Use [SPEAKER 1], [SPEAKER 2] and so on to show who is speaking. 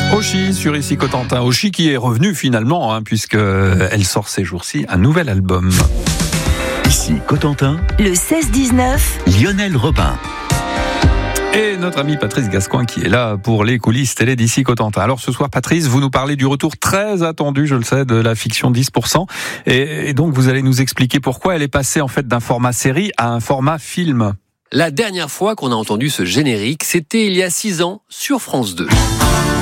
[SPEAKER 1] Oshi sur Ici Cotentin. Oshi qui est revenue finalement, puisqu'elle sort ces jours-ci un nouvel album.
[SPEAKER 2] Ici Cotentin,
[SPEAKER 3] le 16-19,
[SPEAKER 2] Lionel Robin.
[SPEAKER 1] Et notre ami Patrice Gascoin qui est là pour les coulisses télé d'Ici Cotentin. Alors ce soir, Patrice, vous nous parlez du retour très attendu, je le sais, de la fiction 10%. Et donc vous allez nous expliquer pourquoi elle est passée en fait d'un format série à un format film.
[SPEAKER 4] La dernière fois qu'on a entendu ce générique, c'était il y a 6 ans sur France 2.